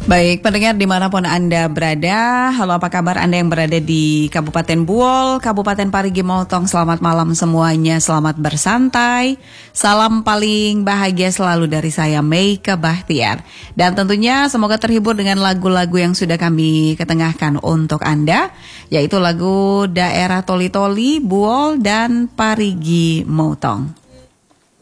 Baik, pendengar dimanapun Anda berada, halo apa kabar Anda yang berada di Kabupaten Buol, Kabupaten Parigi Motong, selamat malam semuanya, selamat bersantai, salam paling bahagia selalu dari saya Meika Bahtiar. Dan tentunya semoga terhibur dengan lagu-lagu yang sudah kami ketengahkan untuk Anda, yaitu lagu Daerah Toli-Toli, Buol, dan Parigi Motong.